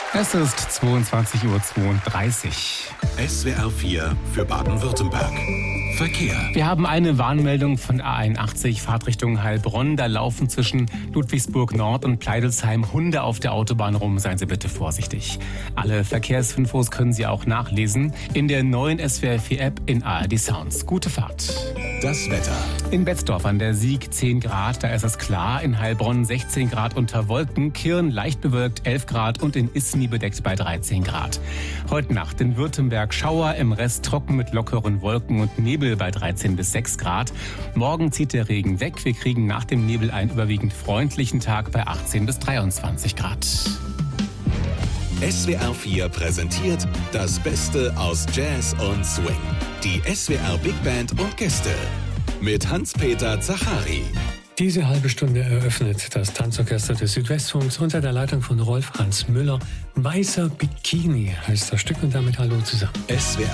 Es ist 22:32 Uhr. SWR 4 für Baden-Württemberg. Verkehr. Wir haben eine Warnmeldung von A81 Fahrtrichtung Heilbronn. Da laufen zwischen Ludwigsburg Nord und Pleidelsheim Hunde auf der Autobahn rum. Seien Sie bitte vorsichtig. Alle Verkehrsinfos können Sie auch nachlesen in der neuen SWR 4 App in ARD Sounds. Gute Fahrt. Das Wetter. In Betzdorf an der Sieg 10 Grad, da ist es klar. In Heilbronn 16 Grad unter Wolken. Kirn leicht bewölkt 11 Grad und in Isny bedeckt bei 13 Grad. Heute Nacht in Württemberg Schauer, im Rest trocken mit lockeren Wolken und Nebel bei 13 bis 6 Grad. Morgen zieht der Regen weg. Wir kriegen nach dem Nebel einen überwiegend freundlichen Tag bei 18 bis 23 Grad. SWR 4 präsentiert das Beste aus Jazz und Swing. Die SWR Big Band und Gäste mit Hans-Peter Zachari. Diese halbe Stunde eröffnet das Tanzorchester des Südwestfunks unter der Leitung von Rolf Hans Müller. Weißer Bikini heißt das Stück und damit hallo zusammen. SWR